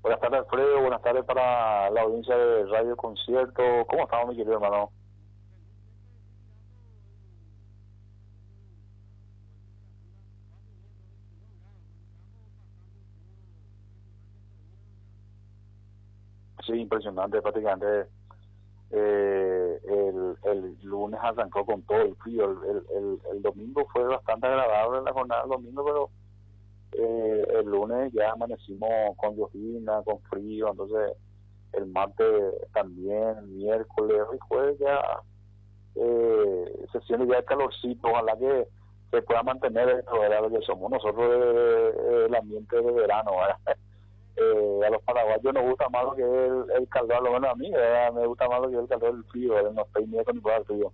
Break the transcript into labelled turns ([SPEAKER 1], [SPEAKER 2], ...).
[SPEAKER 1] Buenas tardes, Alfredo. Buenas tardes para la audiencia de Radio Concierto. ¿Cómo estamos, mi querido hermano? Sí, impresionante. Prácticamente el lunes arrancó con todo el frío. El domingo fue bastante agradable la jornada del domingo, pero el lunes ya amanecimos con llovizna, con frío. Entonces, el martes también, el miércoles, el jueves ya se siente ya el calorcito. Ojalá que se pueda mantener esto, ¿verdad? Lo que somos nosotros el ambiente de verano, ¿verdad? A los paraguayos nos gusta más lo que es el calor, a lo menos a mí, ¿verdad? Me gusta más lo que es el calor del frío, ¿verdad? No estoy miedo ni por el frío.